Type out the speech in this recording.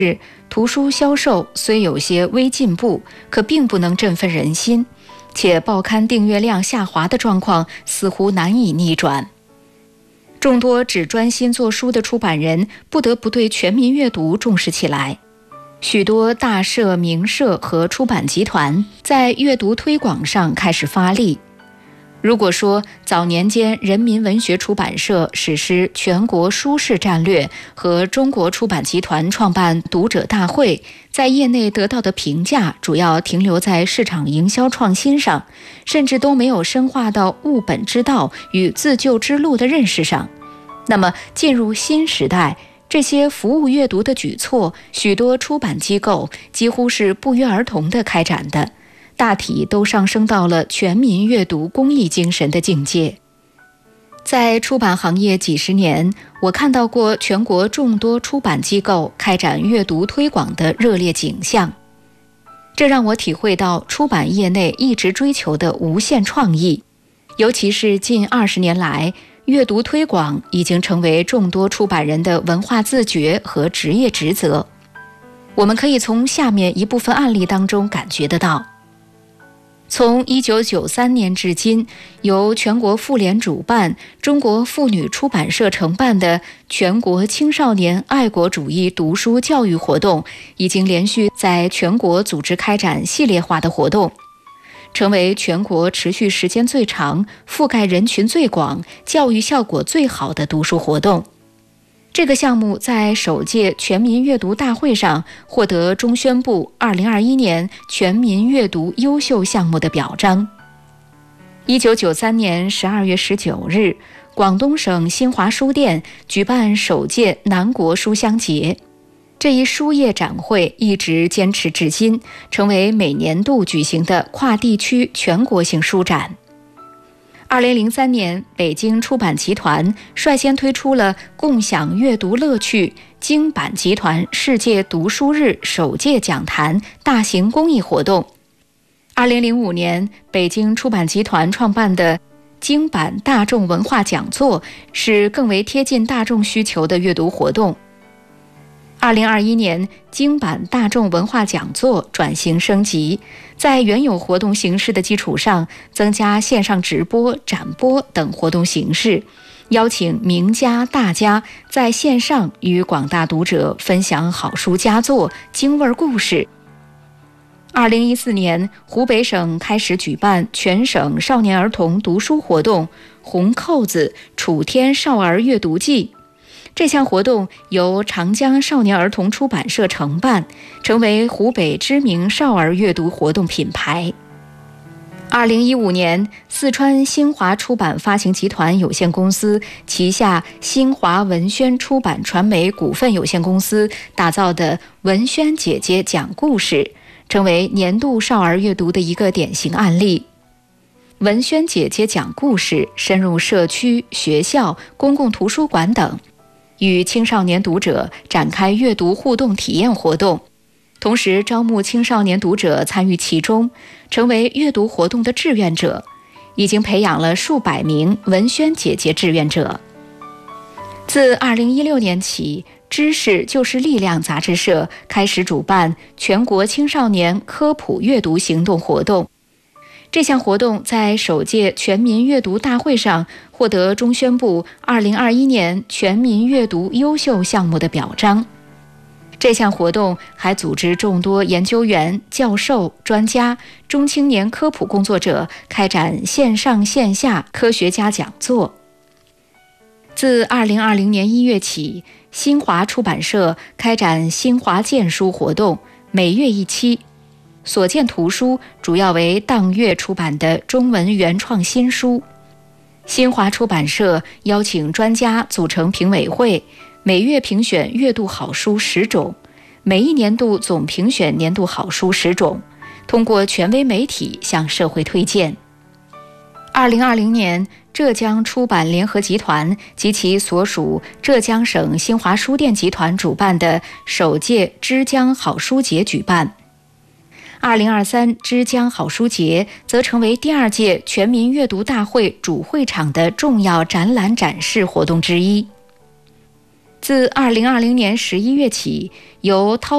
图书销售虽有些微进步，可并不能振奋人心，且报刊订阅量下滑的状况似乎难以逆转。众多只专心做书的出版人不得不对全民阅读重视起来。许多大社、名社和出版集团在阅读推广上开始发力。如果说早年间人民文学出版社实施全国书市战略和中国出版集团创办读者大会，在业内得到的评价主要停留在市场营销创新上，甚至都没有深化到务本之道与自救之路的认识上，那么进入新时代，这些服务阅读的举措，许多出版机构几乎是不约而同地开展的，大体都上升到了全民阅读公益精神的境界。在出版行业几十年，我看到过全国众多出版机构开展阅读推广的热烈景象，这让我体会到出版业内一直追求的无限创意。尤其是近20年来，阅读推广已经成为众多出版人的文化自觉和职业职责。我们可以从下面一部分案例当中感觉得到。从1993年至今，由全国妇联主办、中国妇女出版社承办的全国青少年爱国主义读书教育活动，已经连续在全国组织开展系列化的活动，成为全国持续时间最长、覆盖人群最广、教育效果最好的读书活动。这个项目在首届全民阅读大会上获得中宣部2021年全民阅读优秀项目的表彰。1993年12月19日，广东省新华书店举办首届南国书香节。这一书业展会一直坚持至今，成为每年度举行的跨地区全国性书展。2003年，北京出版集团率先推出了共享阅读乐趣京版集团世界读书日首届讲坛大型公益活动。2005年，北京出版集团创办的京版大众文化讲座是更为贴近大众需求的阅读活动。2021年，京版大众文化讲座转型升级，在原有活动形式的基础上，增加线上直播、展播等活动形式，邀请名家大家在线上与广大读者分享好书佳作、京味故事。2014年，湖北省开始举办全省少年儿童读书活动“红扣子楚天少儿阅读季”。这项活动由长江少年儿童出版社承办，成为湖北知名少儿阅读活动品牌。2015年，四川新华出版发行集团有限公司旗下新华文宣出版传媒股份有限公司打造的文宣姐姐讲故事，成为年度少儿阅读的一个典型案例。文宣姐姐讲故事深入社区、学校、公共图书馆等，与青少年读者展开阅读互动体验活动，同时招募青少年读者参与其中，成为阅读活动的志愿者，已经培养了数百名文宣姐姐志愿者。自2016年起，知识就是力量杂志社开始主办全国青少年科普阅读行动活动。这项活动在首届全民阅读大会上获得中宣部2021年全民阅读优秀项目的表彰。这项活动还组织众多研究员、教授、专家、中青年科普工作者开展线上线下科学家讲座。自2020年1月起，新华出版社开展新华荐书活动，每月一期。所见图书主要为当月出版的中文原创新书。新华出版社邀请专家组成评委会，每月评选月度好书10种，每一年度总评选年度好书10种，通过权威媒体向社会推荐。2020年，浙江出版联合集团及其所属浙江省新华书店集团主办的首届之江好书节举办。2023之江好书节则成为第2届全民阅读大会主会场的重要展览展示活动之一。自2020年11月起，由